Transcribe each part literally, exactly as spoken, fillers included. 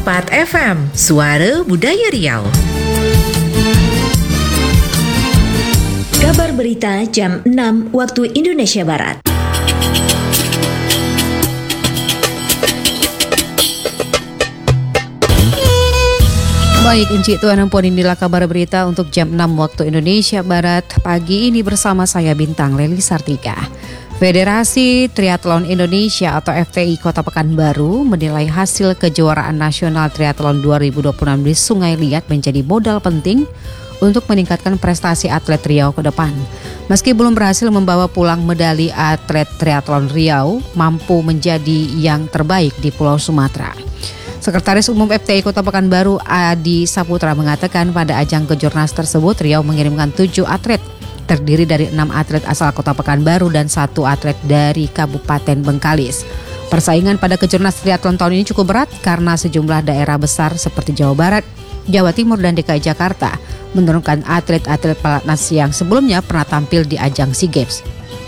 empat F M, Suara Budaya Riau. Kabar berita jam enam waktu Indonesia Barat. Baik, Encik Tuan dan Puan, inilah kabar berita untuk jam enam waktu Indonesia Barat. Pagi ini bersama saya Bintang Leli Sartika. Federasi Triathlon Indonesia atau F T I Kota Pekanbaru menilai hasil kejuaraan nasional triathlon dua ribu dua puluh enam di Sungai Liat menjadi modal penting untuk meningkatkan prestasi atlet Riau ke depan. Meski belum berhasil membawa pulang medali, atlet triathlon Riau mampu menjadi yang terbaik di Pulau Sumatera. Sekretaris Umum F T I Kota Pekanbaru Adi Saputra mengatakan pada ajang kejurnas tersebut Riau mengirimkan tujuh atlet, terdiri dari enam atlet asal Kota Pekanbaru dan satu atlet dari Kabupaten Bengkalis. Persaingan pada kejurnas triathlon tahun ini cukup berat karena sejumlah daerah besar seperti Jawa Barat, Jawa Timur dan D K I Jakarta menurunkan atlet-atlet pelatnas yang sebelumnya pernah tampil di ajang SEA Games.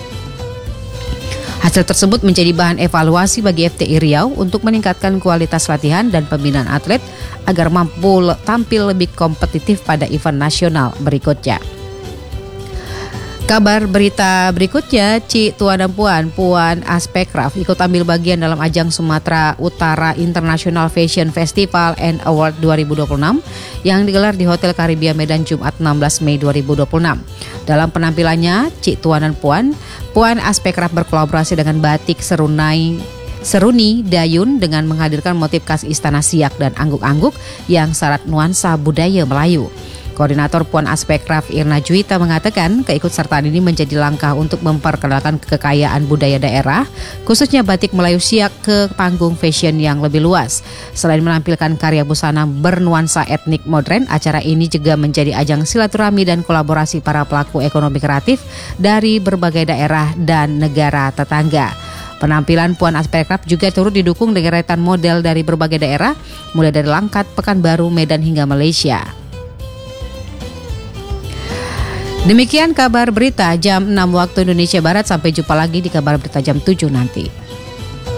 Hasil tersebut menjadi bahan evaluasi bagi F T I Riau untuk meningkatkan kualitas latihan dan pembinaan atlet agar mampu tampil lebih kompetitif pada event nasional berikutnya. Kabar berita berikutnya, Cik Tuan dan Puan, Puan Aspekraf ikut ambil bagian dalam ajang Sumatera Utara International Fashion Festival and Award dua ribu dua puluh enam yang digelar di Hotel Karibia Medan Jumat enam belas Mei dua ribu dua puluh enam. Dalam penampilannya, Cik Tuan dan Puan, Puan Aspekraf berkolaborasi dengan batik serunai Seruni Dayun dengan menghadirkan motif khas Istana Siak dan angguk-angguk yang syarat nuansa budaya Melayu. Koordinator Puan Aspekraf Irna Juwita mengatakan keikutsertaan ini menjadi langkah untuk memperkenalkan kekayaan budaya daerah, khususnya batik Melayu Siak ke panggung fashion yang lebih luas. Selain menampilkan karya busana bernuansa etnik modern, acara ini juga menjadi ajang silaturahmi dan kolaborasi para pelaku ekonomi kreatif dari berbagai daerah dan negara tetangga. Penampilan Puan Aspekraf juga turut didukung deretan model dari berbagai daerah, mulai dari Langkat, Pekanbaru, Medan hingga Malaysia. Demikian kabar berita jam enam waktu Indonesia Barat. Sampai jumpa lagi di kabar berita jam tujuh nanti.